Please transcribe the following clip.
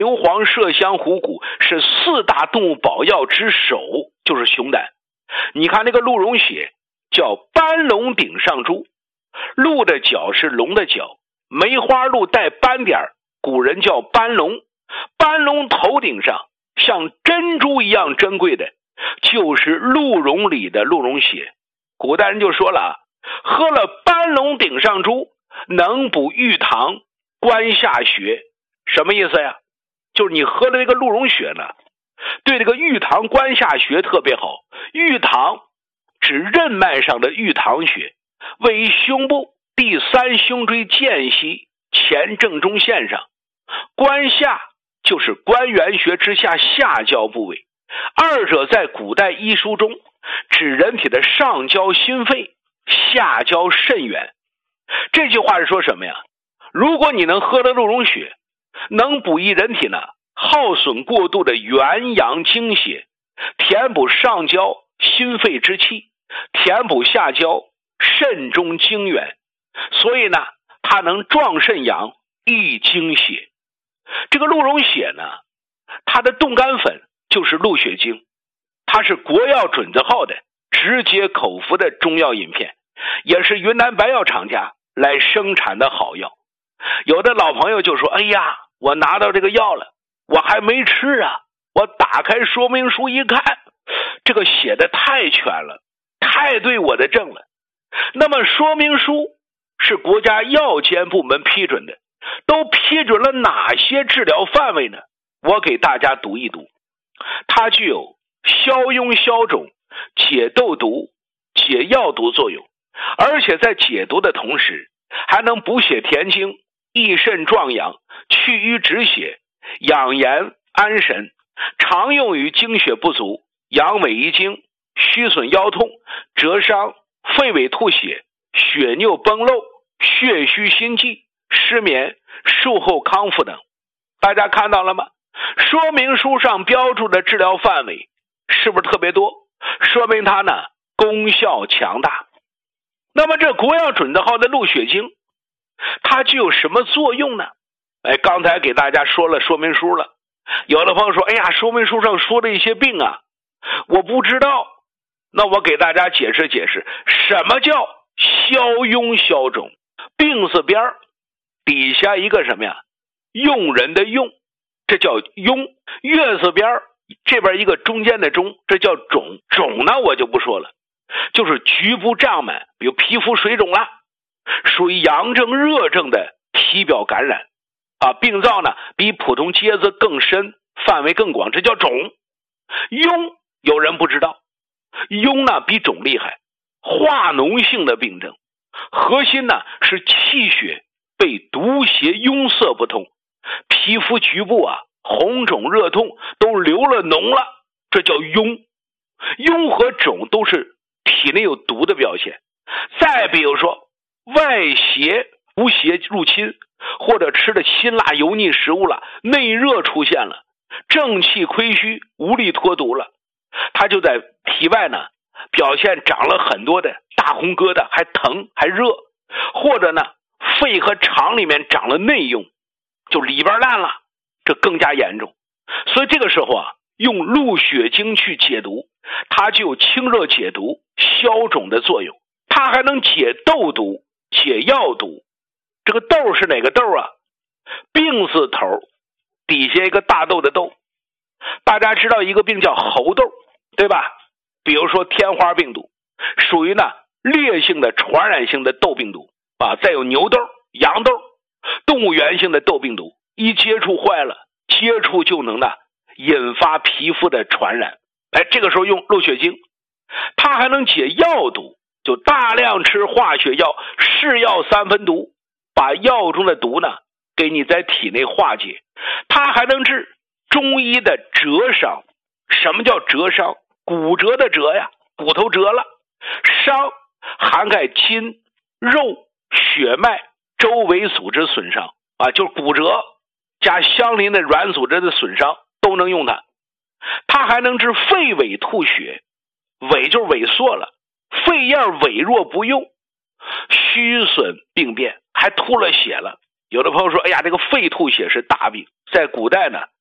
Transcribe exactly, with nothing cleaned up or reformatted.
牛黄、麝香、虎骨是四大动物保药之首，就是熊胆。你看那个鹿茸血叫斑龙顶上珠，鹿的角是龙的角，梅花鹿带斑点，古人叫斑龙。斑龙头顶上像珍珠一样珍贵的就是鹿茸里的鹿茸血。古代人就说了啊，喝了斑龙顶上珠能补玉堂关下穴。什么意思呀？就是你喝的这个鹿茸血呢，对这个玉堂关下穴特别好。玉堂指任脉上的玉堂穴，位于胸部第三胸椎间隙前正中线上。关下就是关元穴之下下焦部位，二者在古代医书中指人体的上焦心肺，下焦肾源。这句话是说什么呀？如果你能喝了鹿茸血，能补益人体呢耗损过度的元阳精血，填补上焦心肺之气，填补下焦肾中精元，所以呢它能壮肾阳益精血。这个鹿茸血呢，它的冻干粉就是鹿血精，它是国药准字号的直接口服的中药饮片，也是云南白药厂家来生产的好药。有的老朋友就说，哎呀，我拿到这个药了，我还没吃啊，我打开说明书一看，这个写的太全了，太对我的症了。那么说明书是国家药监部门批准的，都批准了哪些治疗范围呢？我给大家读一读。它具有消痈消肿、解痘毒、解药毒作用，而且在解毒的同时还能补血填精、益肾壮阳、去瘀止血、养颜安神，常用于精血不足、阳痿遗精、虚损腰痛、折伤、肺痿吐血、血尿崩漏、血虚心悸、失眠、术后康复等。大家看到了吗？说明书上标注的治疗范围是不是特别多？说明它呢功效强大。那么这国药准字号的鹿血精，它具有什么作用呢？哎，刚才给大家说了说明书了。有的朋友说，哎呀，说明书上说的一些病啊，我不知道。那我给大家解释解释，什么叫消痈消肿？病字边底下一个什么呀？用人的用，这叫痈。月字边这边一个中间的中，这叫肿。肿呢我就不说了，就是局部胀满，比如皮肤水肿了，属于阳症热症的体表感染啊，病灶呢比普通疖子更深，范围更广，这叫肿。痈有人不知道，痈呢比肿厉害，化脓性的病症，核心呢是气血被毒邪壅塞不通，皮肤局部啊红肿热痛，都流了脓了，这叫痈。痈和肿都是体内有毒的表现。再比如说外邪毒邪入侵，或者吃的辛辣油腻食物了，内热出现了，正气亏虚，无力脱毒了，它就在体外呢表现长了很多的大红疙瘩，还疼还热，或者呢肺和肠里面长了内痈，就里边烂了，这更加严重。所以这个时候啊，用鹿血精去解毒，它就有清热解毒、消肿的作用，它还能解痘毒、解药毒。这个痘是哪个痘啊？病字头底下一个大豆的豆。大家知道一个病叫猴痘，对吧？比如说天花病毒，属于呢烈性的传染性的痘病毒啊。再有牛痘、羊痘，动物源性的痘病毒，一接触坏了，接触就能呢引发皮肤的传染。哎，这个时候用鹿血精，它还能解药毒，就大量吃化学药，是药三分毒，把药中的毒呢给你在体内化解。它还能治中医的折伤。什么叫折伤？骨折的折呀，骨头折了。伤涵盖筋、肉、血脉周围组织损伤啊，就是骨折加相邻的软组织的损伤都能用它。它还能治肺痿吐血，痿就是萎缩了，肺叶痿弱不用，虚损病变，还吐了血了， 有的朋友说，哎呀，这个肺吐血是大病，在古代呢，